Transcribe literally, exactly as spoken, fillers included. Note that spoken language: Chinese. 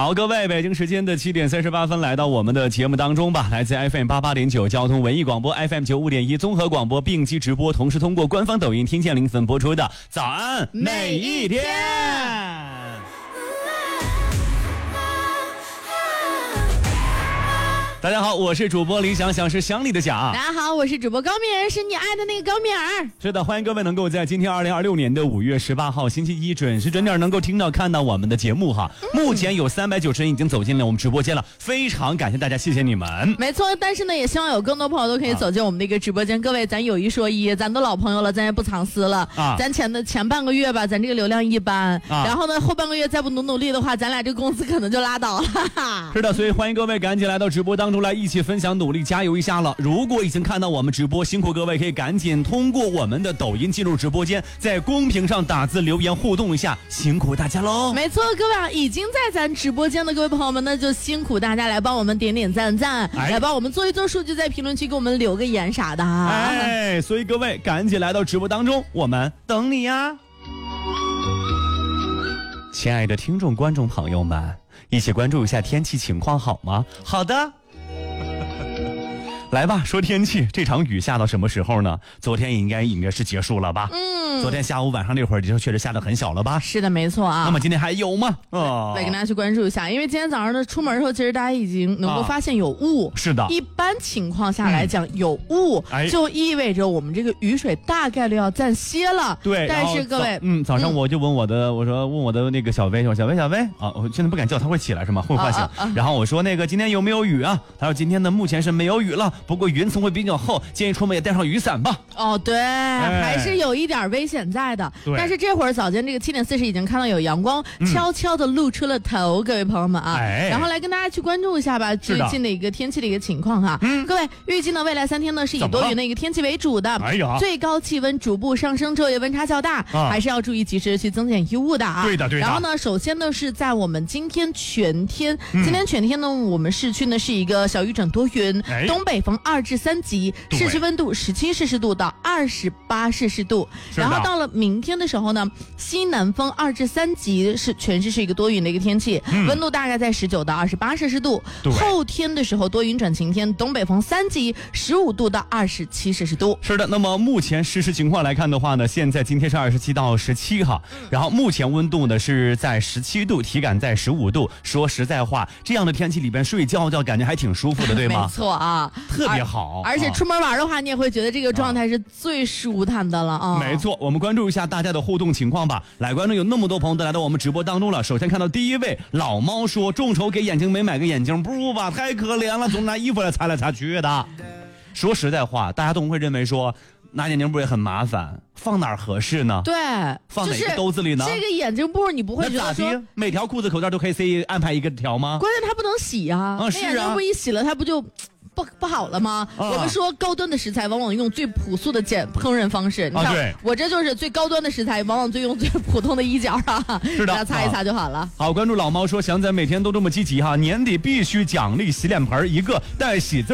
好，各位，北京时间的七点三十八分，来到我们的节目当中吧。来自 F M 八八点九交通文艺广播 ，F M 九五点一综合广播并机直播，同时通过官方抖音听见零粉播出的早安每一天。大家好，我是主播李想，想是想你的想。 大家好，我是主播高敏儿，是你爱的那个高敏儿。 是的，欢迎各位能够在今天二零二六年的五月十八号星期一准时准点能够听到看到我们的节目哈。嗯、目前有三百九十人已经走进了我们直播间了，非常感谢大家，谢谢你们。 没错，但是呢，也希望有更多朋友都可以走进我们的一个直播间。啊、各位，咱有一说一，咱都老朋友了，咱也不藏私了。啊，咱前的前半个月吧，咱这个流量一般，啊、然后呢，后半个月再不努努力的话，咱俩这工资可能就拉倒了。 是的，所以欢迎各位赶紧来到直播当中来一起分享。努力加油一下了！如果已经看到我们直播，辛苦各位可以赶紧通过我们的抖音进入直播间，在公屏上打字留言互动一下，辛苦大家喽！ 没错，各位啊，已经在咱直播间的各位朋友们，那就辛苦大家来帮我们点点赞赞，哎、来帮我们做一做数据，在评论区给我们留个言啥的。 哎，所以各位赶紧来到直播当中，我们等你呀！亲爱的听众观众朋友们，一起关注一下天气情况好吗？好的。来吧，说天气，这场雨下到什么时候呢？昨天应该应该是结束了吧？嗯，昨天下午晚上那会儿就确实下得很小了吧？ 是的，没错啊。 那么今天还有吗？哦， 来跟大家去关注一下，因为今天早上呢出门的时候，其实大家已经能够发现有雾。啊、 是的， 一般情况下来讲，嗯、有雾、哎、就意味着我们这个雨水大概率要暂歇了。 对， 但是各位， 嗯，早上我就问我的，嗯、我说问我的那个小薇，说小薇小薇啊，我现在不敢叫他会起来是吗？会唤醒。啊啊啊、然后我说那个今天有没有雨啊？他说今天呢目前是没有雨了，不过云层会比。比较厚，建议出门也带上雨伞吧。 哦，对，哎、还是有一点危险在的。但是这会儿早间这个七点四十已经看到有阳光，嗯、悄悄的露出了头，各位朋友们啊。哎、然后来跟大家去关注一下吧，最近的一个天气的一个情况哈。嗯、各位，预计呢未来三天呢是以多云的一个天气为主的。哎呀，最高气温逐步上升，昼夜温差较大，啊、还是要注意及时去增减衣物的啊。 对的，对的。 然后呢，首先呢是在我们今天全天，嗯、今天全天呢我们市区呢是一个小雨转多云，哎、东北风二至三级。市区温度十七摄氏度到二十八摄氏度，然后到了明天的时候呢，西南风二至三级，是全市是一个多云的一个天气，嗯、温度大概在十九到二十八摄氏度。后天的时候多云转晴天，东北风三级，十五度到二十七摄氏度。 是的，那么目前实时情况来看的话呢，现在今天是二十七到十七哈，嗯、然后目前温度呢是在十七度，体感在十五度。说实在话，这样的天气里边睡觉觉感觉还挺舒服的，对吗？ 没错啊， 特别好。 而, 而且出门玩的话，你也会觉得这个状态是最舒坦的了啊！ 没错，我们关注一下大家的互动情况吧。来，观众有那么多朋友都来到我们直播当中了。首先看到第一位老猫说，众筹给眼睛没买个眼镜，不吧，太可怜了，总拿衣服来擦来擦去的。说实在话，大家都会认为说拿眼镜布也很麻烦，放哪儿合适呢？ 对， 放哪个兜子里呢？ 这个眼镜布你不会觉得说每条裤子口袋都可以塞安排一个条吗？ 关键它不能洗呀、啊， 啊是啊， 那眼镜布一洗了它不就不不好了吗？啊、我们说高端的食材往往用最朴素的简烹饪方式。你看，啊、我这就是最高端的食材，往往最用最普通的衣角啊， 是的， 擦一擦就好了。 好，关注老猫说，祥仔每天都这么积极哈，年底必须奖励洗脸盆一个，带喜字